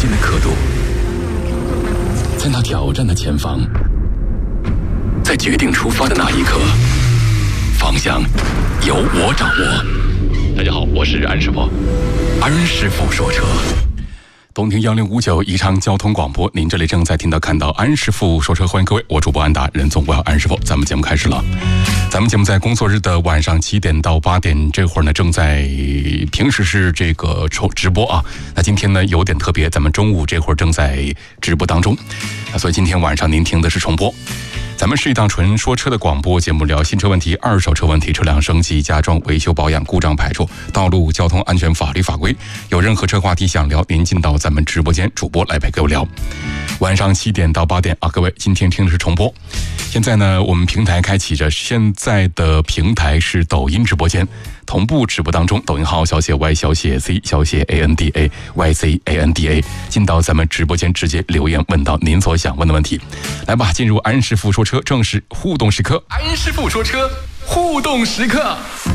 间的刻度，在那挑战的前方，在决定出发的那一刻，方向由我掌握。大家好，我是安师傅，安师傅说车。东听1059宜昌交通广播，您这里正在听到看到安师傅说车，欢迎各位，我主播安达，人总我要安师傅。咱们节目开始了，咱们节目在工作日的晚上7点到8点，这会儿呢正在平时是这个直播啊，那今天呢有点特别，咱们中午这会儿正在直播当中，所以今天晚上您听的是重播。咱们是一档纯说车的广播节目，聊新车问题、二手车问题、车辆升级、加装、维修保养、故障排除、道路交通安全、法律法规。有任何车话题想聊，您进到咱们直播间，主播来陪各位聊。晚上7点到8点啊，各位今天听的是重播。现在呢，我们平台开启着，现在的平台是抖音直播间，同步直播当中，抖音号小写 Y 小写 C 小写 ANDA YCANDA， 进到咱们直播间直接留言问到您所想问的问题。来吧，进入安师傅说车正式互动时刻。安师傅说车互动时刻。